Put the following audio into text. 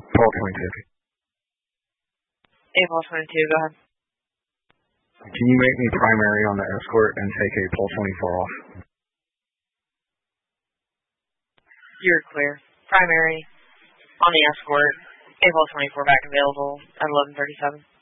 Paul 22. Paul 22, go ahead. Can you make me primary on the escort and take a Paul 24 off? You're clear. Primary on the escort. Paul 24 back available at 11:37.